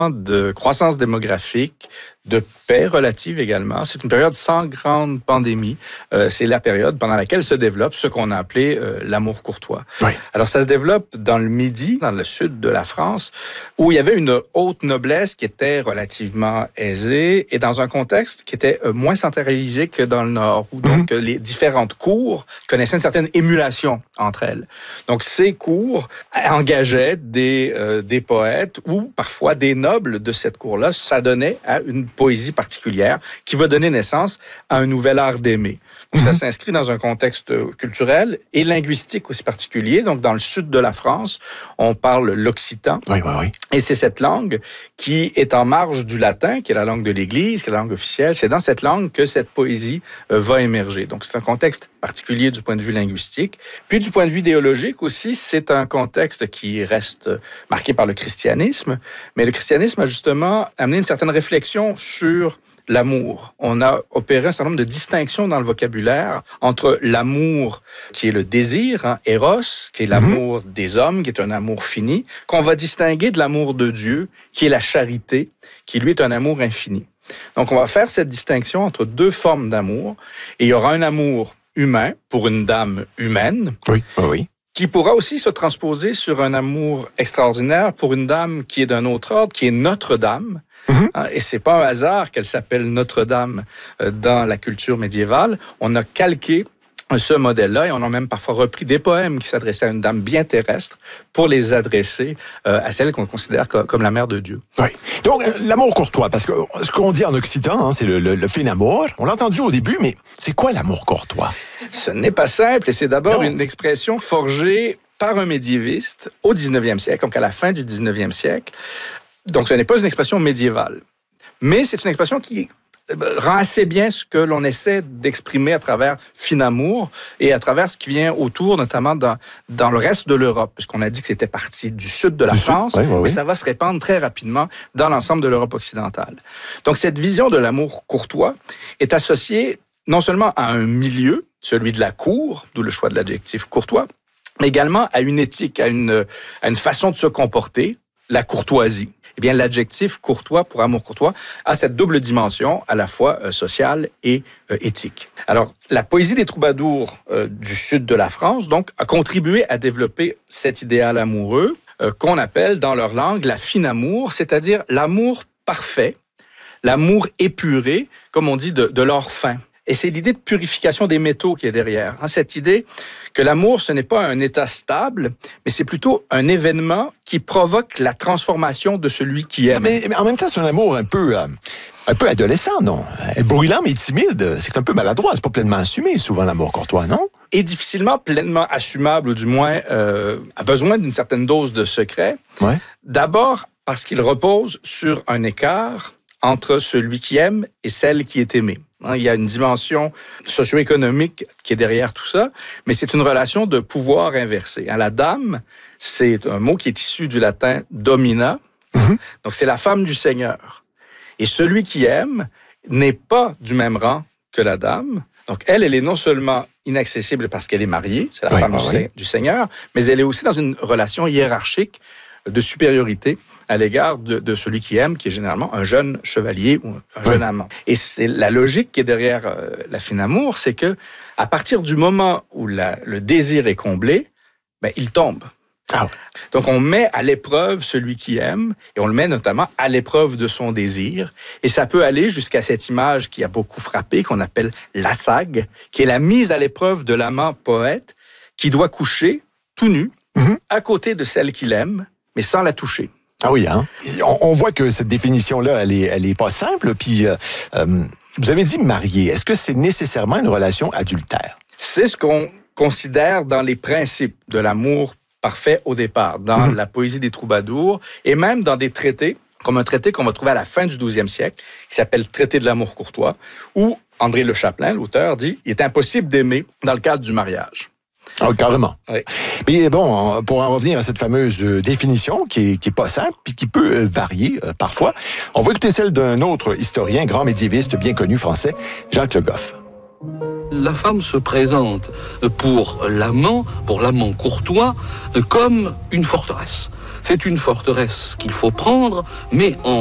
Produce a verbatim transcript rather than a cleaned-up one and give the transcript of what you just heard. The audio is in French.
de croissance démographique, de paix relative également. C'est une période sans grande pandémie. Euh, c'est la période pendant laquelle se développe ce qu'on a appelé euh, l'amour courtois. Oui. Alors, ça se développe dans le Midi, dans le sud de la France, où il y avait une haute noblesse qui était relativement aisée et dans un contexte qui était euh, moins centralisé que dans le Nord, où donc mm-hmm. les différentes cours connaissaient une certaine émulation entre elles. Donc, ces cours engageaient des, euh, des poètes ou parfois des nobles de cette cour-là. Ça donnait à une poésie particulière qui va donner naissance à un nouvel art d'aimer. Donc, mm-hmm. ça s'inscrit dans un contexte culturel et linguistique aussi particulier. Donc, dans le sud de la France, on parle l'occitan. Oui, oui, oui. Et c'est cette langue qui est en marge du latin, qui est la langue de l'Église, qui est la langue officielle. C'est dans cette langue que cette poésie euh, va émerger. Donc, c'est un contexte particulier du point de vue linguistique. Puis, du point de vue idéologique aussi, c'est un contexte qui reste marqué par le christianisme. Mais le christianisme a justement amené une certaine réflexion sur l'amour. On a opéré un certain nombre de distinctions dans le vocabulaire entre l'amour qui est le désir, hein, Eros, qui est l'amour mm-hmm. des hommes, qui est un amour fini, qu'on va distinguer de l'amour de Dieu, qui est la charité, qui lui est un amour infini. Donc, on va faire cette distinction entre deux formes d'amour. Et il y aura un amour humain pour une dame humaine. Oui, oui. Qui pourra aussi se transposer sur un amour extraordinaire pour une dame qui est d'un autre ordre, qui est Notre-Dame. Mm-hmm. Et c'est pas un hasard qu'elle s'appelle Notre-Dame dans la culture médiévale. On a calqué ce modèle-là et on a même parfois repris des poèmes qui s'adressaient à une dame bien terrestre pour les adresser à celle qu'on considère comme la mère de Dieu. Oui. Donc, l'amour courtois, parce que ce qu'on dit en occitan, hein, c'est le, le, le fin amour. On l'a entendu au début, mais c'est quoi l'amour courtois? Ce n'est pas simple et c'est d'abord non. une expression forgée par un médiéviste au dix-neuvième siècle, donc à la fin du dix-neuvième siècle. Donc, ce n'est pas une expression médiévale, mais c'est une expression qui rend assez bien ce que l'on essaie d'exprimer à travers fin amour et à travers ce qui vient autour, notamment dans, dans le reste de l'Europe, puisqu'on a dit que c'était parti du sud de la du France, sud, oui, oui, mais oui. ça va se répandre très rapidement dans l'ensemble de l'Europe occidentale. Donc, cette vision de l'amour courtois est associée non seulement à un milieu, celui de la cour, d'où le choix de l'adjectif courtois, mais également à une éthique, à une, à une façon de se comporter, la courtoisie. Eh bien, l'adjectif courtois pour amour courtois a cette double dimension, à la fois euh, sociale et euh, éthique. Alors, la poésie des troubadours euh, du sud de la France, donc, a contribué à développer cet idéal amoureux euh, qu'on appelle dans leur langue la fin amour, c'est-à-dire l'amour parfait, l'amour épuré, comme on dit, de, de l'or fin. Et c'est l'idée de purification des métaux qui est derrière. Hein, cette idée que l'amour, ce n'est pas un état stable, mais c'est plutôt un événement qui provoque la transformation de celui qui aime. Mais, mais en même temps, c'est un amour un peu, euh, un peu adolescent, non? Brûlant mais timide. C'est un peu maladroit. C'est pas pleinement assumé, souvent, l'amour courtois, non? Et difficilement pleinement assumable, ou du moins euh, a besoin d'une certaine dose de secret. Ouais. D'abord parce qu'il repose sur un écart entre celui qui aime et celle qui est aimée. Il y a une dimension socio-économique qui est derrière tout ça, mais c'est une relation de pouvoir inversé. La dame, c'est un mot qui est issu du latin domina, mm-hmm. donc c'est la femme du Seigneur. Et celui qui aime n'est pas du même rang que la dame. Donc elle, elle est non seulement inaccessible parce qu'elle est mariée, c'est la oui, femme oui. du Seigneur, mais elle est aussi dans une relation hiérarchique de supériorité à l'égard de, de celui qui aime, qui est généralement un jeune chevalier ou un jeune oui. amant. Et c'est la logique qui est derrière euh, la fin amour, c'est que à partir du moment où la, le désir est comblé, ben, il tombe. Ah. Donc on met à l'épreuve celui qui aime, et on le met notamment à l'épreuve de son désir. Et ça peut aller jusqu'à cette image qui a beaucoup frappé, qu'on appelle la sague, qui est la mise à l'épreuve de l'amant poète, qui doit coucher tout nu, mm-hmm. à côté de celle qu'il aime, mais sans la toucher. Ah oui, hein? On, on voit que cette définition-là, elle est, elle est pas simple. Puis, euh, euh, vous avez dit marié. Est-ce que c'est nécessairement une relation adultère? C'est ce qu'on considère dans les principes de l'amour parfait au départ, dans mmh. la poésie des troubadours, et même dans des traités, comme un traité qu'on va trouver à la fin du douzième siècle, qui s'appelle Traité de l'amour courtois, où André Le Chapelain, l'auteur, dit « Il est impossible d'aimer dans le cadre du mariage ». Ah, carrément. Oui. Mais bon, pour en revenir à cette fameuse définition qui est, qui est pas simple puis qui peut varier euh, parfois, on va écouter celle d'un autre historien, grand médiéviste bien connu français, Jacques Le Goff. La femme se présente pour l'amant, pour l'amant courtois, comme une forteresse. C'est une forteresse qu'il faut prendre, mais en